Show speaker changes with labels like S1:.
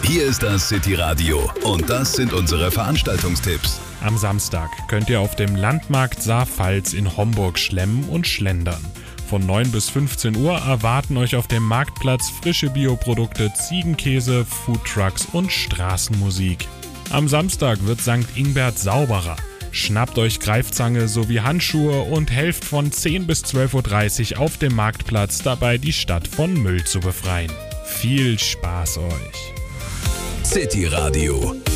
S1: Hier ist das City Radio und das sind unsere Veranstaltungstipps.
S2: Am Samstag könnt ihr auf dem Landmarkt Saar-Pfalz in Homburg schlemmen und schlendern. Von 9 bis 15 Uhr erwarten euch auf dem Marktplatz frische Bioprodukte, Ziegenkäse, Foodtrucks und Straßenmusik. Am Samstag wird St. Ingbert sauberer. Schnappt euch Greifzange sowie Handschuhe und helft von 10 bis 12.30 Uhr auf dem Marktplatz dabei, die Stadt von Müll zu befreien. Viel Spaß euch!
S1: City Radio.